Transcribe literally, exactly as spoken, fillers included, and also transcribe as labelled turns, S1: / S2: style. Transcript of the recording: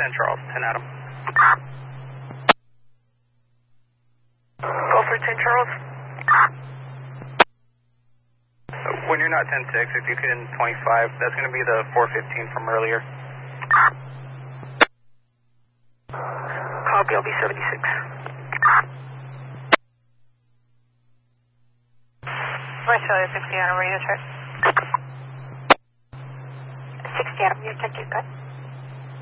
S1: ten Charles, ten Adam.
S2: Go for ten Charles.
S1: When you're not ten six, if you could in twenty-five, that's going to be the four fifteen from earlier.
S2: Copy, I'll be seventy-six.
S3: Marcelo, sixty Adam, radio check.
S4: sixty Adam, you're check, you got.